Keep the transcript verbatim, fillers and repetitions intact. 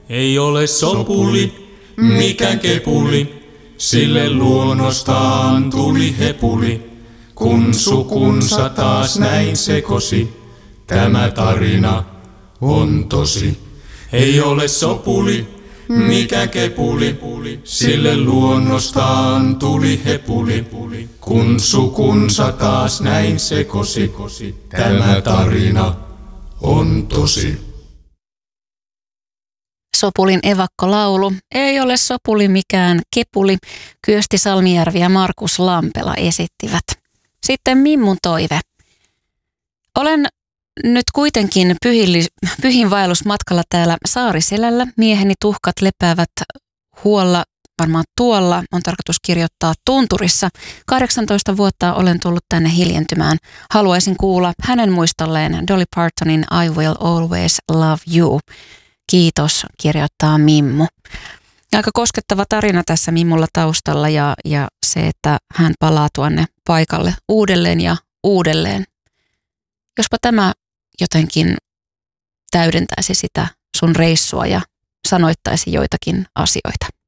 Ei ole sopuli, mikään kepuli, sille luonnostaan tuli hepuli. Kun sukunsa taas näin sekosi, tämä tarina on tosi. Ei ole sopuli, mikä kepuli, sille luonnostaan tuli hepuli. Kun sukunsa taas näin sekosi, tämä tarina on tosi. Sopulin evakkolaulu. Ei ole sopuli mikään kepuli, Kyösti Salmijärvi ja Markus Lampela esittivät. Sitten Mimmun toive. Olen nyt kuitenkin pyhilli, pyhinvaellusmatkalla täällä Saariselällä. Mieheni tuhkat lepäävät huolla, varmaan tuolla, on tarkoitus kirjoittaa tunturissa. kahdeksantoista vuotta olen tullut tänne hiljentymään. Haluaisin kuulla hänen muistolleen Dolly Partonin I Will Always Love You. Kiitos, kirjoittaa Mimmu. Aika koskettava tarina tässä Mimmulla taustalla ja, ja se, että hän palaa tuonne paikalle uudelleen ja uudelleen. Jospa tämä jotenkin täydentäisi sitä sun reissua ja sanoittaisi joitakin asioita.